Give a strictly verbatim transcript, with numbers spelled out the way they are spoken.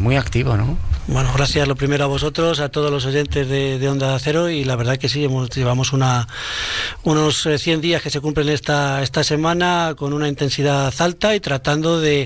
muy activo, ¿no? Bueno, gracias lo primero a vosotros, a todos los oyentes de, de Onda Cero, y la verdad que sí, hemos, llevamos una, unos cien días que se cumplen esta, esta semana con una intensidad alta y tratando de